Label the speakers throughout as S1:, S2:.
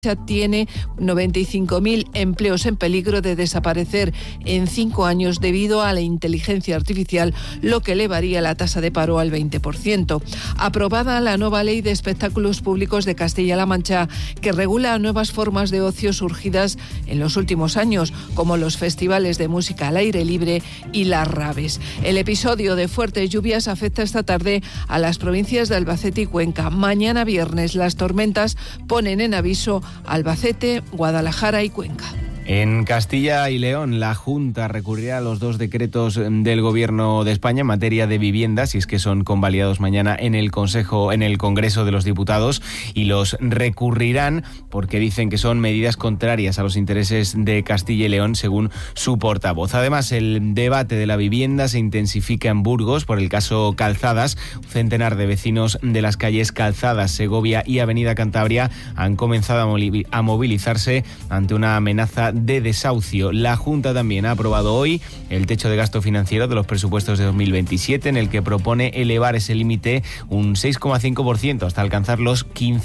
S1: tiene 95.000 empleos en peligro de desaparecer en 5 años debido a la inteligencia artificial, lo que elevaría la tasa de paro al 20%. Aprobada la nueva Ley de Espectáculos Públicos de Castilla-La Mancha, que regula nuevas formas de ocio surgidas en los últimos años, como los festivales de música al aire libre y las raves. El episodio de fuertes lluvias afecta esta tarde a las provincias de Albacete y Cuenca. Mañana viernes las tormentas ponen en aviso Albacete, Guadalajara y Cuenca.
S2: En Castilla y León, la Junta recurrirá a los 2 decretos del Gobierno de España en materia de vivienda, si es que son convalidados mañana en el Congreso de los Diputados, y los recurrirán porque dicen que son medidas contrarias a los intereses de Castilla y León, según su portavoz. Además, el debate de la vivienda se intensifica en Burgos por el caso Calzadas. Un centenar de vecinos de las calles Calzadas, Segovia y Avenida Cantabria han comenzado a movilizarse ante una amenaza de desahucio. La Junta también ha aprobado hoy el techo de gasto financiero de los presupuestos de 2027, en el que propone elevar ese límite un 6,5% hasta alcanzar los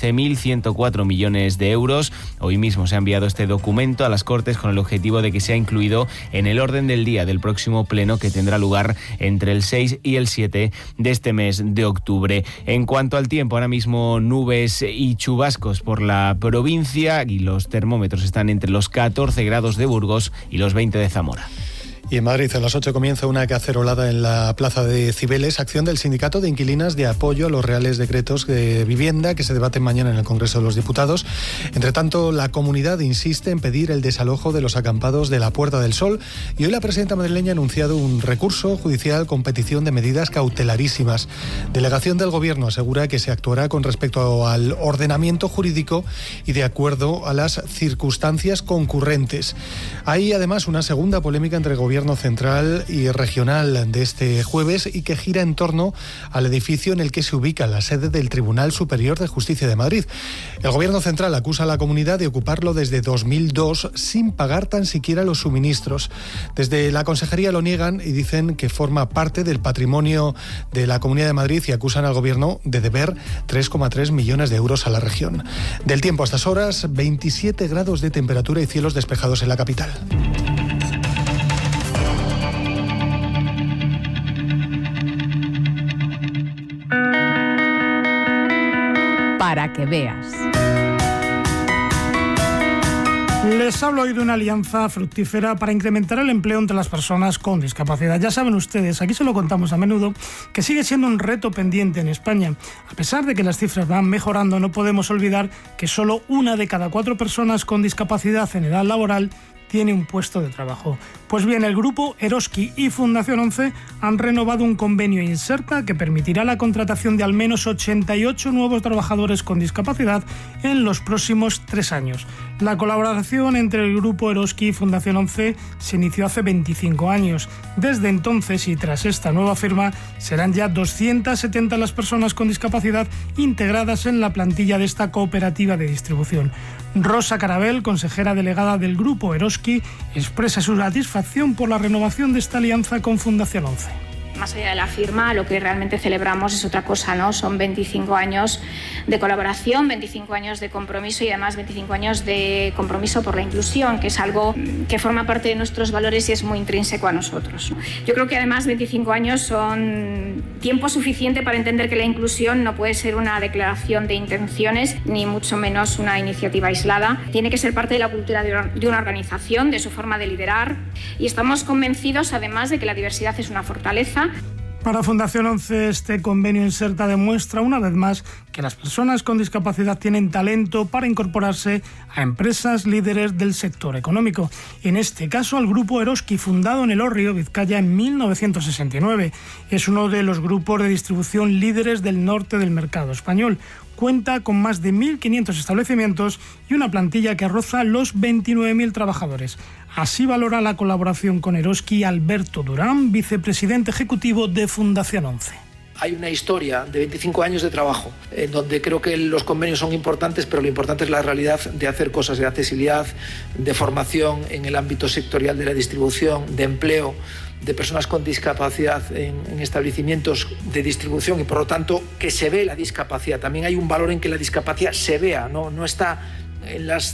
S2: 15.104 millones de euros. Hoy mismo se ha enviado este documento a las Cortes con el objetivo de que sea incluido en el orden del día del próximo pleno, que tendrá lugar entre el 6 y el 7 de este mes de octubre. En cuanto al tiempo, ahora mismo nubes y chubascos por la provincia y los termómetros están entre los 14 grados de Burgos y los 20 de Zamora.
S3: Y en Madrid a las 8 comienza una cacerolada en la plaza de Cibeles, acción del Sindicato de Inquilinas de apoyo a los reales decretos de vivienda que se debaten mañana en el Congreso de los Diputados. Entre tanto, la comunidad insiste en pedir el desalojo de los acampados de la Puerta del Sol, y hoy la presidenta madrileña ha anunciado un recurso judicial con petición de medidas cautelarísimas. Delegación del Gobierno asegura que se actuará con respecto al ordenamiento jurídico y de acuerdo a las circunstancias concurrentes. Hay además una segunda polémica entre el Gobierno central y regional de este jueves, y que gira en torno al edificio en el que se ubica la sede del Tribunal Superior de Justicia de Madrid. El Gobierno central acusa a la comunidad de ocuparlo desde 2002 sin pagar tan siquiera los suministros. Desde la Consejería lo niegan y dicen que forma parte del patrimonio de la Comunidad de Madrid, y acusan al Gobierno de deber 3,3 millones de euros a la región. Del tiempo a estas horas, 27 grados de temperatura y cielos despejados en la capital.
S4: Para que veas.
S5: Les hablo hoy de una alianza fructífera para incrementar el empleo entre las personas con discapacidad. Ya saben ustedes, aquí se lo contamos a menudo, que sigue siendo un reto pendiente en España. A pesar de que las cifras van mejorando, no podemos olvidar que solo 1 de cada 4 personas con discapacidad en edad laboral tiene un puesto de trabajo. Pues bien, el grupo Eroski y Fundación 11 han renovado un convenio Inserta que permitirá la contratación de al menos 88 nuevos trabajadores con discapacidad en los próximos 3 años. La colaboración entre el grupo Eroski y Fundación 11 se inició hace 25 años. Desde entonces, y tras esta nueva firma, serán ya 270 las personas con discapacidad integradas en la plantilla de esta cooperativa de distribución. Rosa Carabel, consejera delegada del grupo Eroski, expresa su satisfacción por la renovación de esta alianza con Fundación 11.
S6: Más allá de la firma, lo que realmente celebramos es otra cosa, ¿no? Son 25 años de colaboración, 25 años de compromiso y además 25 años de compromiso por la inclusión, que es algo que forma parte de nuestros valores y es muy intrínseco a nosotros. Yo creo que además 25 años son tiempo suficiente para entender que la inclusión no puede ser una declaración de intenciones, ni mucho menos una iniciativa aislada. Tiene que ser parte de la cultura de una organización, de su forma de liderar, y estamos convencidos además de que la diversidad es una fortaleza.
S5: Para Fundación 11, este convenio Inserta demuestra una vez más que las personas con discapacidad tienen talento para incorporarse a empresas líderes del sector económico. En este caso, al grupo Eroski, fundado en Elorrio, Vizcaya, en 1969. Es uno de los grupos de distribución líderes del norte del mercado español. Cuenta con más de 1.500 establecimientos y una plantilla que roza los 29.000 trabajadores. Así valora la colaboración con Eroski Alberto Durán, vicepresidente ejecutivo de Fundación 11.
S7: Hay una historia de 25 años de trabajo, en donde creo que los convenios son importantes, pero lo importante es la realidad de hacer cosas de accesibilidad, de formación en el ámbito sectorial de la distribución, de empleo de personas con discapacidad en establecimientos de distribución, y por lo tanto que se ve la discapacidad. También hay un valor en que la discapacidad se vea, no está en las